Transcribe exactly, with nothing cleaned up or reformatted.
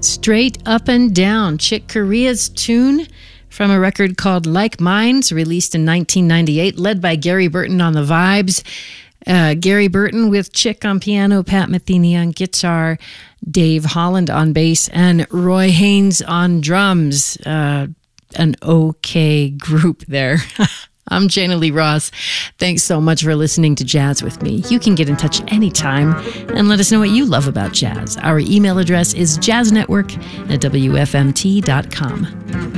Straight Up and Down, Chick Corea's tune from a record called Like Minds, released in nineteen ninety-eight, led by Gary Burton on the vibes. Uh, Gary Burton with Chick on piano, Pat Metheny on guitar, Dave Holland on bass, and Roy Haynes on drums. Uh, an okay group there. I'm Jana Lee Ross. Thanks so much for listening to Jazz with me. You can get in touch anytime and let us know what you love about jazz. Our email address is jazznetwork at W F M T dot com.